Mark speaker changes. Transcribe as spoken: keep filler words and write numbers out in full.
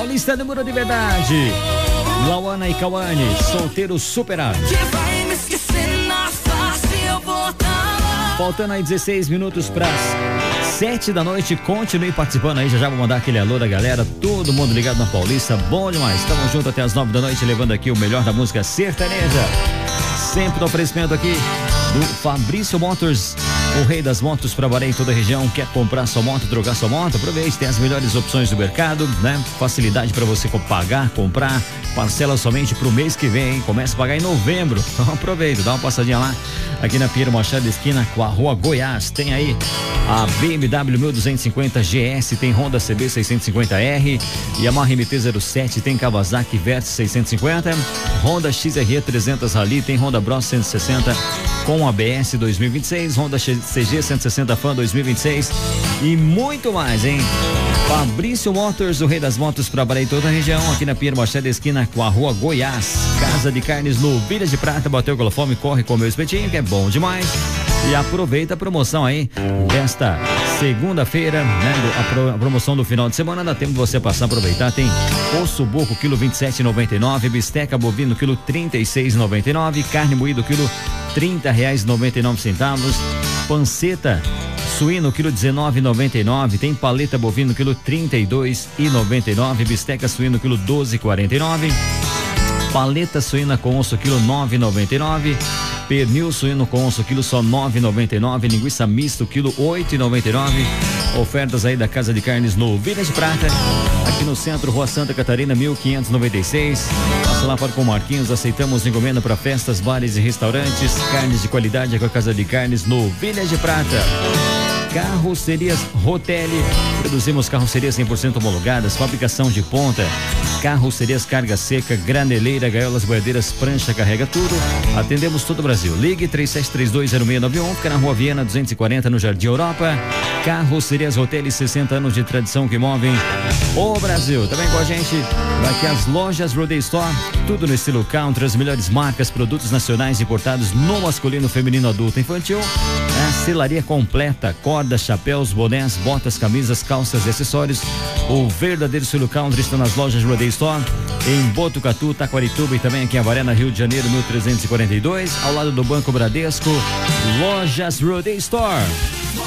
Speaker 1: Paulista número de verdade. Lauana e Cauane, solteiro superado. Faltando aí dezesseis minutos para sete da noite, continue participando aí, já já vou mandar aquele alô da galera, todo mundo ligado na Paulista, bom demais, estamos juntos até as nove da noite, levando aqui o melhor da música sertaneja, sempre no oferecimento aqui do Fabrício Motors, o rei das motos para valer em toda a região. Quer comprar sua moto, trocar sua moto? Aproveite, tem as melhores opções do mercado, né? Facilidade para você pagar, comprar, parcela somente pro mês que vem, hein? Começa a pagar em novembro, então aproveita, dá uma passadinha lá, aqui na Piero Machado, esquina com a Rua Goiás. Tem aí a B M W mil duzentos e cinquenta G S, tem Honda C B seiscentos e cinquenta R, Yamaha M T zero sete, tem Kawasaki Versa seiscentos e cinquenta, Honda X R E trezentos Rally, tem Honda Bros cento e sessenta com A B S dois mil e vinte e seis, Honda C G cento e sessenta Fan dois mil e vinte e seis e muito mais, hein? Fabrício Motors, o rei das motos para valer em toda a região, aqui na Piero Machado, esquina com a Rua Goiás. Casa de Carnes no Vilhas de Prata, bateu com a fome, corre comer o espetinho, que é bom demais. E aproveita a promoção aí desta segunda-feira, né? A, pro, a promoção do final de semana, dá tempo de você passar a aproveitar. Tem osso buco, quilo vinte e sete reais e noventa e nove, bisteca bovino, quilo trinta e seis reais e noventa e nove, carne moído, quilo trinta reais e noventa e nove centavos, panceta suíno, quilo dezenove reais e noventa e nove, tem paleta bovino, quilo trinta e dois reais e noventa e nove, bisteca suíno, quilo doze reais e quarenta e nove, paleta suína com osso, quilo nove reais e noventa e nove, pernil suíno com osso, quilo só nove reais e noventa e nove, linguiça misto, quilo oito reais e noventa e nove. Ofertas aí da Casa de Carnes no Vilhas de Prata, aqui no centro, Rua Santa Catarina, mil quinhentos e noventa e seis. Passa lá para com Marquinhos, aceitamos encomenda para festas, bares e restaurantes. Carnes de qualidade com a Casa de Carnes no Vilhas de Prata. Carrocerias Rotelli, produzimos carrocerias cem por cento homologadas, fabricação de ponta, carrocerias carga seca, graneleira, gaiolas, boiadeiras, prancha, carrega tudo, atendemos todo o Brasil. Ligue três sete três dois zero seis nove um, fica na Rua Viena duzentos e quarenta, no Jardim Europa. Carrocerias Rotelli, sessenta anos de tradição que movem o Brasil. Também com a gente aqui as lojas Roday Store, tudo no estilo country, as melhores marcas, produtos nacionais importados no masculino, feminino, adulto, infantil, é, selaria completa, cordas, chapéus, bonés, botas, camisas, calças e acessórios. O verdadeiro estilo country está nas lojas Roday Store, em Botucatu, Taquarituba e também aqui em Avaré, na Rio de Janeiro, mil trezentos e quarenta e dois, ao lado do Banco Bradesco. Lojas Roday Store.